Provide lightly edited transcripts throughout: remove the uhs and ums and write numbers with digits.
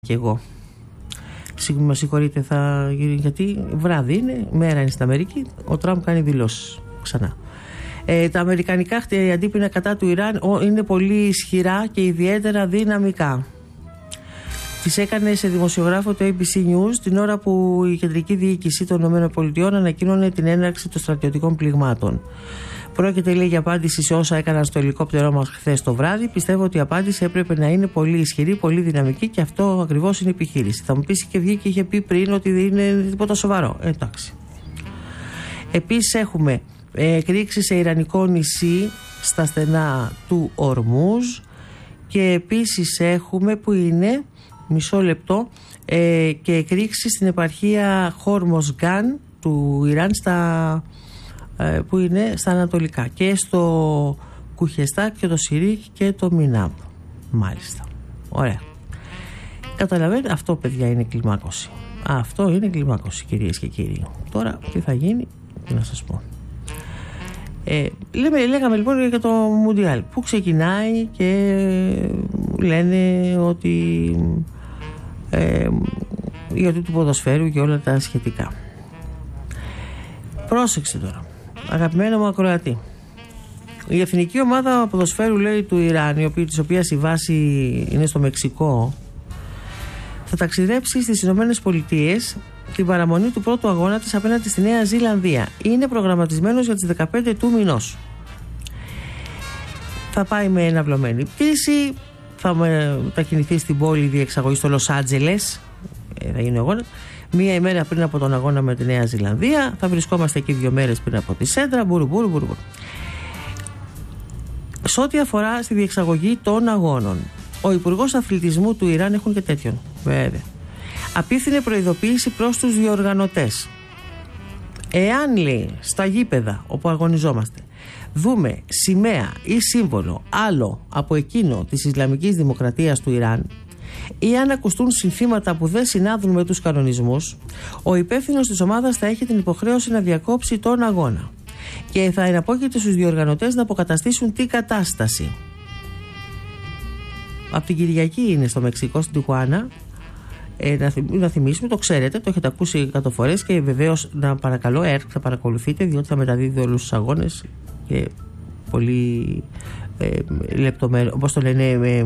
και εγώ. Με συγχωρείτε, γιατί βράδυ είναι, μέρα είναι στην Αμερική, ο Τραμπ κάνει δηλώσεις ξανά. Τα αμερικανικά αντίπεινα κατά του Ιράν είναι πολύ ισχυρά και ιδιαίτερα δυναμικά. Τις έκανε σε δημοσιογράφο το ABC News την ώρα που η κεντρική διοίκηση των ΗΠΑ ανακοίνωνε την έναρξη των στρατιωτικών πληγμάτων. Πρόκειται, λέει, για απάντηση σε όσα έκαναν στο ελικόπτερό μας χθες το βράδυ. Πιστεύω ότι η απάντηση έπρεπε να είναι πολύ ισχυρή, πολύ δυναμική και αυτό ακριβώς είναι η επιχείρηση. Θα μου πεις και βγήκε και είχε πει πριν ότι δεν είναι τίποτα σοβαρό. Εντάξει. Επίσης έχουμε εκρήξεις σε ιρανικό νησί στα στενά του Ορμούζ και επίσης έχουμε που είναι, μισό λεπτό, και εκρήξεις στην επαρχία Χόρμοσγκάν του Ιράν που είναι στα ανατολικά και στο Κουχεστάκ και το Σιρίκ και το Μινάμπ. Μάλιστα. Ωραία. Καταλαβαίνετε, αυτό, παιδιά, είναι κλιμάκωση. Αυτό είναι κλιμάκωση, κυρίες και κύριοι. Τώρα τι θα γίνει, τι να σας πω. Λέγαμε λοιπόν για το Μουντιάλ που ξεκινάει και λένε ότι γιατί του ποδοσφαίρου και όλα τα σχετικά. Πρόσεξε τώρα, αγαπημένο μου ακροατή. Η εθνική ομάδα ποδοσφαίρου, λέει, του Ιράν, της οποίας η βάση είναι στο Μεξικό, θα ταξιδέψει στις Ηνωμένες Πολιτείες την παραμονή του πρώτου αγώνα της απέναντι στη Νέα Ζηλανδία. Είναι προγραμματισμένος για τις 15 του μηνός. Θα πάει με αναβλωμένη πτήση, θα μετακινηθεί στην πόλη διεξαγωγή στο Λος Άντζελες, θα γίνει ο αγώνας. Μία ημέρα πριν από τον αγώνα με τη Νέα Ζηλανδία, θα βρισκόμαστε εκεί 2 μέρες πριν από τη Σέντρα. Μπουρου. Σε ό,τι αφορά στη διεξαγωγή των αγώνων, ο Υπουργός Αθλητισμού του Ιράν, έχουν και τέτοιον, βέβαια, απίθυνε προειδοποίηση προς τους διοργανωτές. Εάν, λέει, στα γήπεδα όπου αγωνιζόμαστε δούμε σημαία ή σύμβολο άλλο από εκείνο της Ισλαμικής Δημοκρατίας του Ιράν ή αν ακουστούν συνθήματα που δεν συνάδουν με τους κανονισμούς, ο υπεύθυνος της ομάδας θα έχει την υποχρέωση να διακόψει τον αγώνα και θα εναπόκειται στους διοργανωτές να αποκαταστήσουν την κατάσταση. Από την Κυριακή είναι στο Μεξικό, στην Τιχουάνα. Να θυμίσουμε, το ξέρετε, το έχετε ακούσει 100 φορές και βεβαίως να παρακαλώ, θα παρακολουθείτε, διότι θα μεταδίδει όλους τους αγώνες και πολύ λεπτομέρεια, όπως το λένε,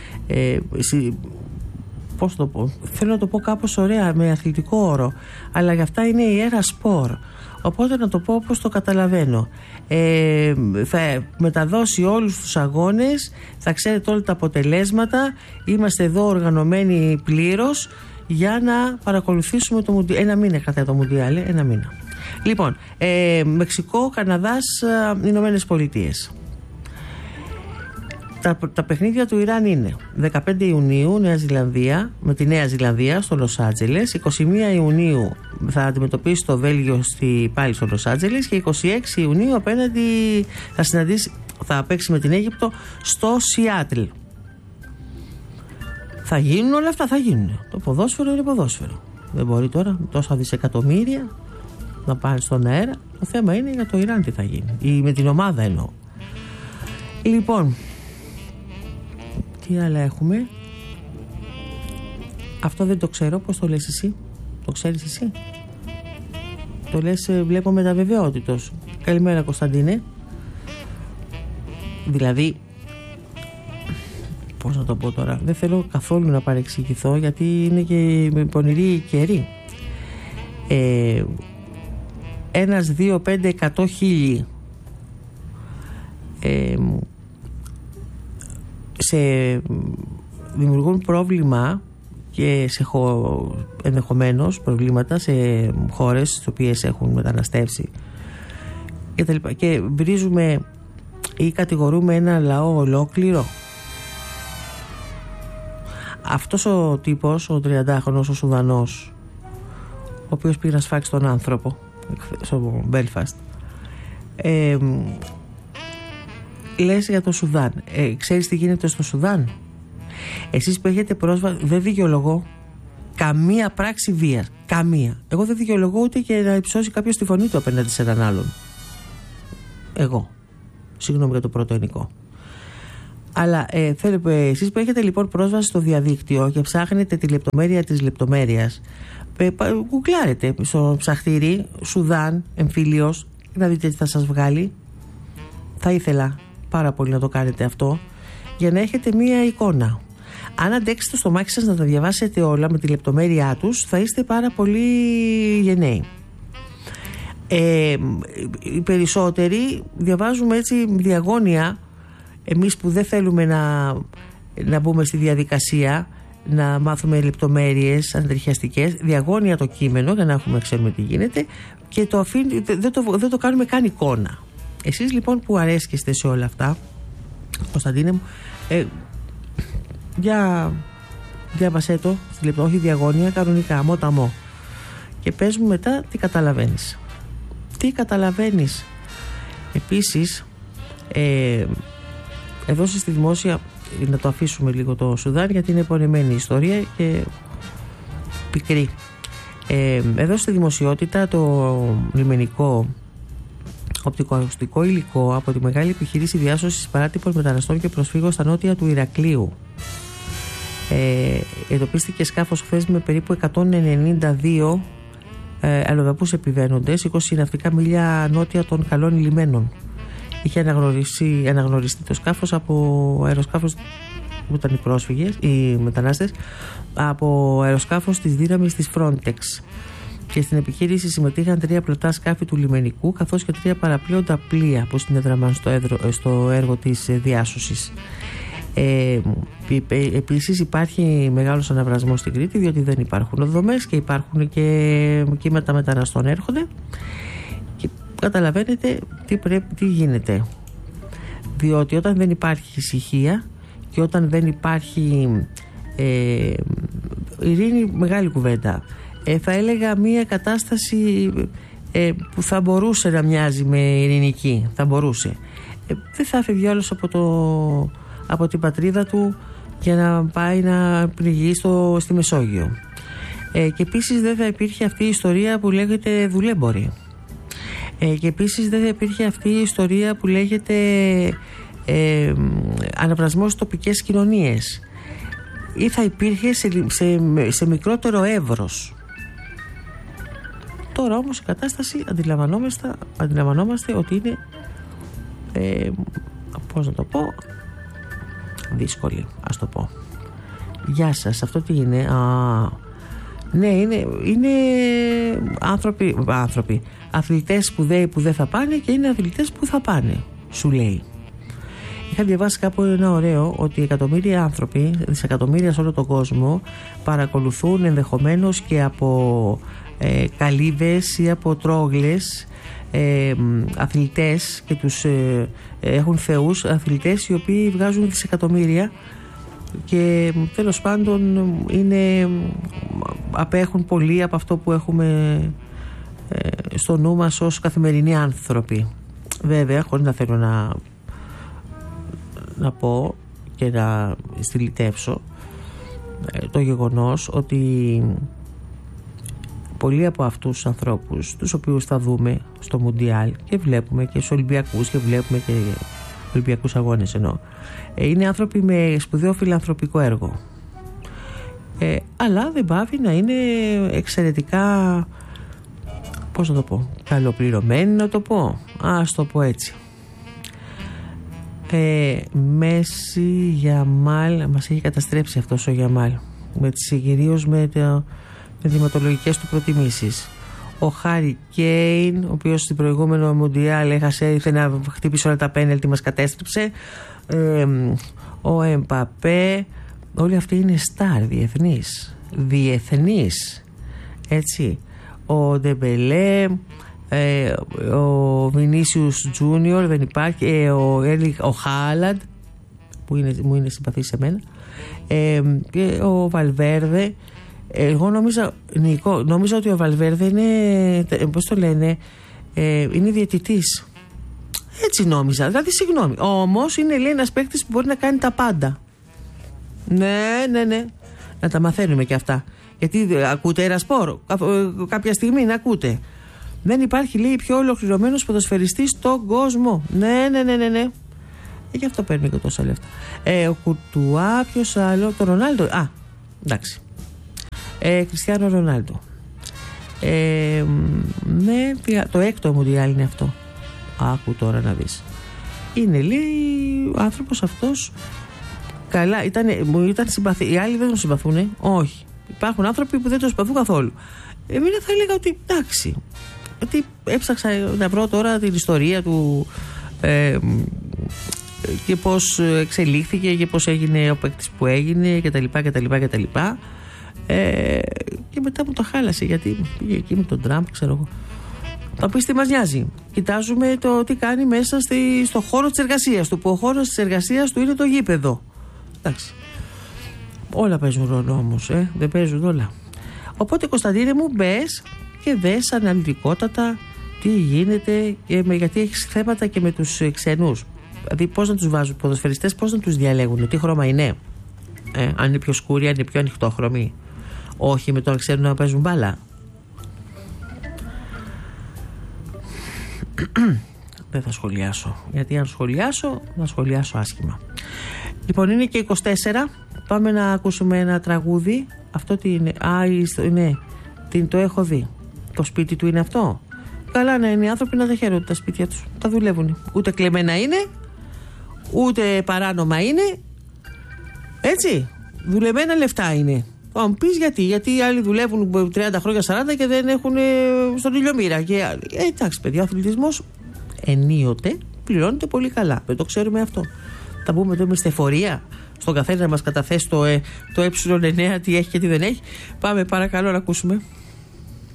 πώς το πω, θέλω να το πω κάπως ωραία με αθλητικό όρο, αλλά για αυτά είναι η αίρα σπορ, οπότε να το πω όπως το καταλαβαίνω. Θα μεταδώσει όλους τους αγώνες, θα ξέρετε όλα τα αποτελέσματα, είμαστε εδώ οργανωμένοι πλήρως για να παρακολουθήσουμε το Μουντιάλ. Ένα μήνα κρατάει το Μουντιάλ, ένα μήνα. Λοιπόν, Μεξικό, Καναδάς, Ηνωμένες Πολιτείες. Τα παιχνίδια του Ιράν είναι 15 Ιουνίου Νέα Ζηλανδία, με τη Νέα Ζηλανδία στο Λος Άντζελες, 21 Ιουνίου θα αντιμετωπίσει το Βέλγιο πάλι στο Λος Άντζελες και 26 Ιουνίου απέναντι θα παίξει με την Αίγυπτο στο Σιάτλ. Θα γίνουν όλα αυτά, θα γίνουν. Το ποδόσφαιρο είναι ποδόσφαιρο. Δεν μπορεί τώρα τόσα δισεκατομμύρια να πάνε στον αέρα. Το θέμα είναι για το Ιράν τι θα γίνει, ή με την ομάδα εννοώ. Λοιπόν, τι άλλα έχουμε? Αυτό δεν το ξέρω. Πώς το λες εσύ? Το ξέρεις εσύ? Το λες, βλέπω με τα βεβαιότητος. Καλημέρα, Κωνσταντίνε. Δηλαδή, πώς να το πω τώρα, δεν θέλω καθόλου να παρεξηγηθώ, γιατί είναι και πονηρή καιρή. 1, 2, 5, 100 χίλιοι δημιουργούν πρόβλημα και ενδεχομένως προβλήματα σε χώρες στις οποίες έχουν μεταναστεύσει και βρίζουμε ή κατηγορούμε ένα λαό ολόκληρο. Αυτός ο τύπος, ο 30χρονος, ο Σουδανός, ο οποίος πήγε να σφάξει τον άνθρωπο στο Μπέλφαστ, λες για το Σουδάν. Ξέρεις τι γίνεται στο Σουδάν? Εσείς που έχετε πρόσβαση, δεν δικαιολογώ καμία πράξη βίας. Καμία. Εγώ δεν δικαιολογώ ούτε και να υψώσει κάποιος τη φωνή του απέναντι σε έναν άλλον. Εγώ. Συγγνώμη για το πρώτο ενικό. Αλλά εσείς που έχετε λοιπόν πρόσβαση στο διαδίκτυο και ψάχνετε τη λεπτομέρεια της λεπτομέρειας, γκουγκλάρετε στο ψαχτήρι Σουδάν εμφύλιος να δείτε τι θα σας βγάλει. Θα ήθελα πάρα πολύ να το κάνετε αυτό, για να έχετε μία εικόνα. Αν αντέξετε το στομάχι σας να τα διαβάσετε όλα με τη λεπτομέρειά τους, θα είστε πάρα πολύ γενναίοι. Οι περισσότεροι διαβάζουμε έτσι διαγώνια, εμείς που δεν θέλουμε να μπούμε στη διαδικασία, να μάθουμε λεπτομέρειες αντριχιαστικές, διαγώνια το κείμενο για να ξέρουμε τι γίνεται, και δεν το κάνουμε καν εικόνα. Εσείς λοιπόν που αρέσκεστε σε όλα αυτά, Κωνσταντίνε μου, για διάβασέ το στη λεπτομέρεια, όχι διαγώνια, κανονικά, μόταμό, και πες μου μετά τι καταλαβαίνεις. Τι καταλαβαίνεις. Επίσης, εδώ στη δημόσια, να το αφήσουμε λίγο το Σουδάν, γιατί είναι πονεμένη ιστορία και πικρή. Εδώ στη δημοσιότητα το λιμενικό οπτικοακουστικό υλικό από τη μεγάλη επιχείρηση διάσωσης παράτυπων μεταναστών και προσφύγων στα νότια του Ηρακλείου. Εντοπίστηκε σκάφος χθες με περίπου 192 αλλοδαπούς επιβαίνοντες, 20 ναυτικά μίλια νότια των καλών λιμένων. Είχε αναγνωριστεί το σκάφος από αεροσκάφος που ήταν οι πρόσφυγες, οι μετανάστες, από αεροσκάφος της δύναμης της Frontex. Και στην επιχείρηση συμμετείχαν 3 πλωτά σκάφη του λιμενικού, καθώς και 3 παραπλέοντα πλοία που συνέδραμαν στο έργο της διάσωσης. Επίσης υπάρχει μεγάλος αναβρασμός στην Κρήτη, διότι δεν υπάρχουν οδομές και υπάρχουν και κύματα μεταναστών έρχονται, και καταλαβαίνετε τι γίνεται, διότι όταν δεν υπάρχει ησυχία και όταν δεν υπάρχει ειρήνη, μεγάλη κουβέντα, θα έλεγα μια κατάσταση που θα μπορούσε να μοιάζει με ειρηνική, θα μπορούσε, δεν θα έφευγε όλος από την πατρίδα του για να πάει να πνιγεί στη Μεσόγειο. Και επίσης δεν θα υπήρχε αυτή η ιστορία που λέγεται δουλέμποροι. Και επίσης δεν θα υπήρχε αυτή η ιστορία που λέγεται αναβρασμός τοπικές κοινωνίες, ή θα υπήρχε σε μικρότερο εύρος. Τώρα όμως η κατάσταση αντιλαμβανόμαστε ότι είναι πώς να το πω, δύσκολη, ας το πω. Γεια σας, αυτό τι είναι? Ναι, είναι άνθρωποι, αθλητές σπουδαίοι που δεν θα πάνε, και είναι αθλητές που θα πάνε, σου λέει. Είχα διαβάσει κάπου ένα ωραίο, ότι εκατομμύρια άνθρωποι, δισεκατομμύρια σε όλο τον κόσμο, παρακολουθούν ενδεχομένως και από καλύβες ή από τρόγλες αθλητές, και τους έχουν θεούς αθλητές οι οποίοι βγάζουν δισεκατομμύρια, και τέλος πάντων απέχουν πολύ από αυτό που έχουμε στο νου μας ως καθημερινοί άνθρωποι. Βέβαια, χωρίς να θέλω να πω και να στυλιτεύσω το γεγονός ότι πολλοί από αυτούς τους ανθρώπους, τους οποίους θα δούμε στο Μουντιάλ, και βλέπουμε και στους Ολυμπιακούς, και βλέπουμε και Ολυμπιακούς αγώνες, είναι άνθρωποι με σπουδαίο φιλανθρωπικό έργο, αλλά δεν πάβει να είναι εξαιρετικά, πώς να το πω, καλοπληρωμένοι, να το πω, ας το πω έτσι. Μέση, Γιαμάλ, μας έχει καταστρέψει αυτός ο Γιαμάλ, κυρίως με δημοτολογικές του προτιμήσεις. Ο Χάρι Κέιν, ο οποίος στην προηγούμενο Μουντιάλ ήθελε να χτυπήσει όλα τα πένελτι, μας κατέστρεψε. Ο Εμπαπέ, όλοι αυτοί είναι στάρ, διεθνείς, έτσι. Ο Ντεμπελέ, ο Βινίσιους Τζούνιορ, δεν υπάρχει, ο Χάλαντ που μου είναι συμπαθής σε μένα, και ο Βαλβέρδε. Εγώ νόμιζα ότι ο Βαλβέρδε είναι, πώς το λένε, είναι διαιτητής. Έτσι νόμιζα, δηλαδή συγγνώμη. Όμως είναι, λέει, ένας παίκτης που μπορεί να κάνει τα πάντα. Ναι. Να τα μαθαίνουμε και αυτά. Γιατί ακούτε Ερασπόρ, κάποια στιγμή να ακούτε. Δεν υπάρχει, λέει, πιο ολοκληρωμένος ποδοσφαιριστής στον κόσμο. Ναι. Γι' αυτό παίρνει και τόσα λεφτά. Ο Κουρτουά, ποιος άλλο, το Ρονάλντο. Εντάξει. Κριστιάνο Ρονάλντο. Ναι, το 6ο Μουντιάλ είναι αυτό. Άκου τώρα να δεις. Είναι, λέει, ο άνθρωπος αυτός. Καλά, ήταν συμπαθή. Οι άλλοι δεν τον συμπαθούνε. Όχι. Υπάρχουν άνθρωποι που δεν τον συμπαθούν καθόλου. Εμένα θα έλεγα ότι εντάξει. Ότι έψαξα να βρω τώρα την ιστορία του και πώς εξελίχθηκε και πώς έγινε ο παίκτης που έγινε κτλ. Και μετά μου το χάλασε, γιατί πήγε εκεί με τον Τραμπ, ξέρω εγώ. Θα πεις τι μας νοιάζει. Κοιτάζουμε το τι κάνει μέσα στο χώρο της εργασίας του, που ο χώρος της εργασίας του είναι το γήπεδο. Εντάξει. Όλα παίζουν ρόλο όμως, δεν παίζουν όλα. Οπότε, Κωνσταντίνε μου, μπες και δες αναλυτικότατα τι γίνεται, γιατί έχεις θέματα και με τους ξενούς. Δηλαδή, πώς να τους βάζουν ποδοσφαιριστές, πώς να τους διαλέγουν, τι χρώμα είναι. Αν είναι πιο σκούρια, αν είναι πιο ανοιχτόχρωμοι. Όχι με το να ξέρουν να παίζουν μπάλα. Δεν θα σχολιάσω. Γιατί αν σχολιάσω, θα σχολιάσω άσχημα. Λοιπόν, είναι και 24. Πάμε να ακούσουμε ένα τραγούδι. Αυτό τι είναι? Ναι. Το έχω δει. Το σπίτι του είναι αυτό. Καλά να είναι οι άνθρωποι να τα χαίρονται τα σπίτια τους. Τα δουλεύουν. Ούτε κλεμμένα είναι, ούτε παράνομα είναι. Έτσι. Δουλεμένα λεφτά είναι. Θα μου πεις γιατί οι άλλοι δουλεύουν 30 χρόνια, 40 και δεν έχουν στον ηλιομήρα. Εντάξει, παιδιά, ο αθλητισμός ενίοτε πληρώνεται πολύ καλά. Δεν το ξέρουμε αυτό. Θα μπούμε εδώ με στεφορία στον καθένα να μας καταθέσει το ε9 τι έχει και τι δεν έχει. Πάμε παρακαλώ να ακούσουμε.